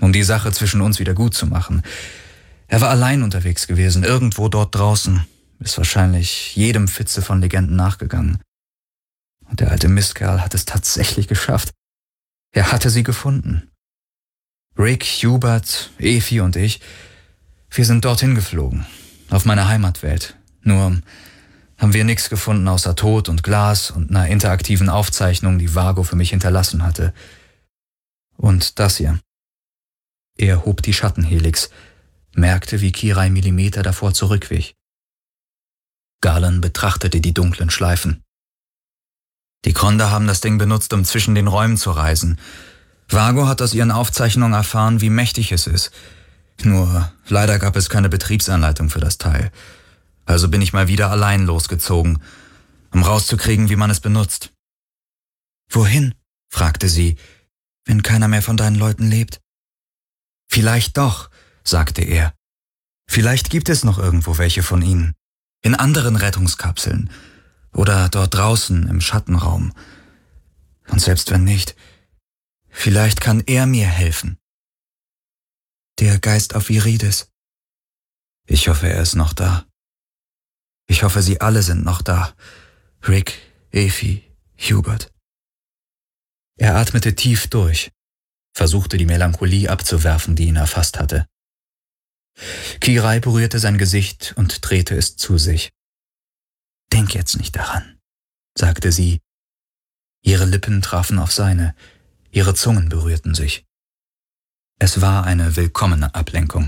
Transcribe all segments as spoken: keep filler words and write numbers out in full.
um die Sache zwischen uns wieder gut zu machen. Er war allein unterwegs gewesen, irgendwo dort draußen, ist wahrscheinlich jedem Fitze von Legenden nachgegangen. Und der alte Mistkerl hat es tatsächlich geschafft. Er hatte sie gefunden. Rick, Hubert, Efi und ich, wir sind dorthin geflogen, auf meine Heimatwelt. Nur haben wir nichts gefunden außer Tod und Glas und einer interaktiven Aufzeichnung, die Vago für mich hinterlassen hatte. Und das hier. Er hob die Schattenhelix, merkte, wie Kirai Millimeter davor zurückwich. Galen betrachtete die dunklen Schleifen. Die Kronda haben das Ding benutzt, um zwischen den Räumen zu reisen. Vago hat aus ihren Aufzeichnungen erfahren, wie mächtig es ist. Nur leider gab es keine Betriebsanleitung für das Teil. Also bin ich mal wieder allein losgezogen, um rauszukriegen, wie man es benutzt. »Wohin?« fragte sie, »wenn keiner mehr von deinen Leuten lebt?« »Vielleicht doch«, sagte er. »Vielleicht gibt es noch irgendwo welche von ihnen. In anderen Rettungskapseln. Oder dort draußen im Schattenraum. Und selbst wenn nicht, vielleicht kann er mir helfen.« »Der Geist auf Viridis. Ich hoffe, er ist noch da. Ich hoffe, sie alle sind noch da. Rick, Efi, Hubert.« Er atmete tief durch, versuchte die Melancholie abzuwerfen, die ihn erfasst hatte. Kirai berührte sein Gesicht und drehte es zu sich. »Denk jetzt nicht daran«, sagte sie. Ihre Lippen trafen auf seine, ihre Zungen berührten sich. Es war eine willkommene Ablenkung.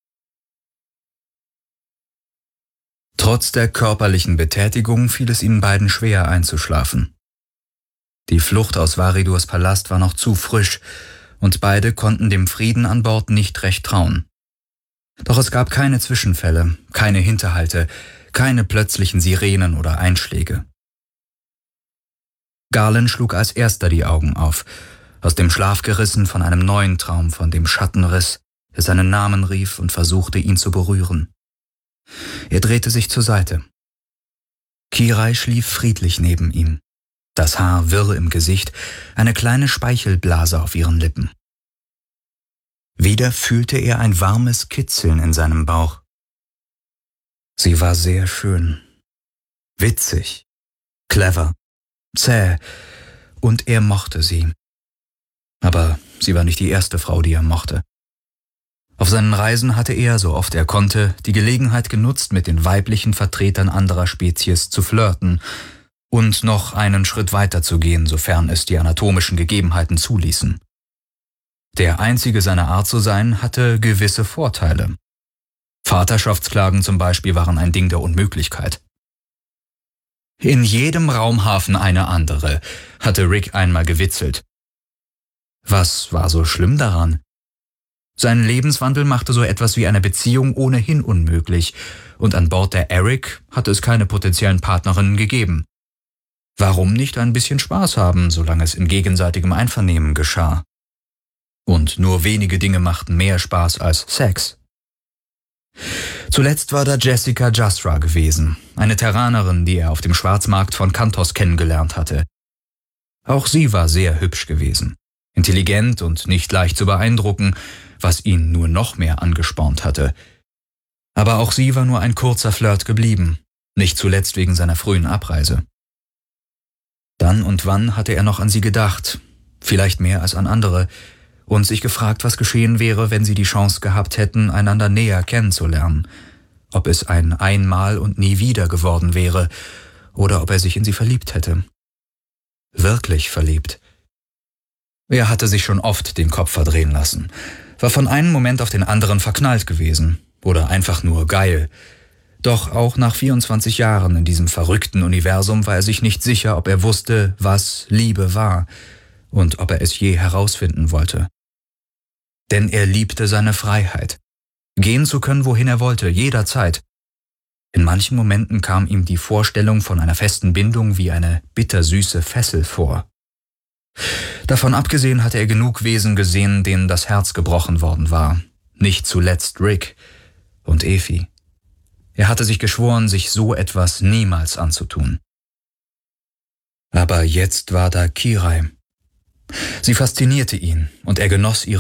Trotz der körperlichen Betätigung fiel es ihnen beiden schwer einzuschlafen. Die Flucht aus Varidurs Palast war noch zu frisch und beide konnten dem Frieden an Bord nicht recht trauen. Doch es gab keine Zwischenfälle, keine Hinterhalte, keine plötzlichen Sirenen oder Einschläge. Galen schlug als erster die Augen auf, aus dem Schlaf gerissen von einem neuen Traum, von dem Schattenriss, der seinen Namen rief und versuchte, ihn zu berühren. Er drehte sich zur Seite. Kirai schlief friedlich neben ihm, das Haar wirr im Gesicht, eine kleine Speichelblase auf ihren Lippen. Wieder fühlte er ein warmes Kitzeln in seinem Bauch. Sie war sehr schön, witzig, clever, zäh, und er mochte sie. Aber sie war nicht die erste Frau, die er mochte. Auf seinen Reisen hatte er, so oft er konnte, die Gelegenheit genutzt, mit den weiblichen Vertretern anderer Spezies zu flirten und noch einen Schritt weiter zu gehen, sofern es die anatomischen Gegebenheiten zuließen. Der einzige seiner Art zu sein, hatte gewisse Vorteile. Vaterschaftsklagen zum Beispiel waren ein Ding der Unmöglichkeit. In jedem Raumhafen eine andere, hatte Rick einmal gewitzelt. Was war so schlimm daran? Sein Lebenswandel machte so etwas wie eine Beziehung ohnehin unmöglich, und an Bord der Eric hatte es keine potenziellen Partnerinnen gegeben. Warum nicht ein bisschen Spaß haben, solange es in gegenseitigem Einvernehmen geschah? Und nur wenige Dinge machten mehr Spaß als Sex. Zuletzt war da Jessica Jasra gewesen, eine Terranerin, die er auf dem Schwarzmarkt von Kantos kennengelernt hatte. Auch sie war sehr hübsch gewesen, intelligent und nicht leicht zu beeindrucken, was ihn nur noch mehr angespornt hatte. Aber auch sie war nur ein kurzer Flirt geblieben, nicht zuletzt wegen seiner frühen Abreise. Dann und wann hatte er noch an sie gedacht, vielleicht mehr als an andere, und sich gefragt, was geschehen wäre, wenn sie die Chance gehabt hätten, einander näher kennenzulernen, ob es ein Einmal und nie wieder geworden wäre, oder ob er sich in sie verliebt hätte. Wirklich verliebt. Er hatte sich schon oft den Kopf verdrehen lassen, war von einem Moment auf den anderen verknallt gewesen oder einfach nur geil. Doch auch nach vierundzwanzig Jahren in diesem verrückten Universum war er sich nicht sicher, ob er wusste, was Liebe war und ob er es je herausfinden wollte. Denn er liebte seine Freiheit, gehen zu können, wohin er wollte, jederzeit. In manchen Momenten kam ihm die Vorstellung von einer festen Bindung wie eine bittersüße Fessel vor. Davon abgesehen hatte er genug Wesen gesehen, denen das Herz gebrochen worden war, nicht zuletzt Rick und Efi. Er hatte sich geschworen, sich so etwas niemals anzutun. Aber jetzt war da Kirai. Sie faszinierte ihn und er genoss ihre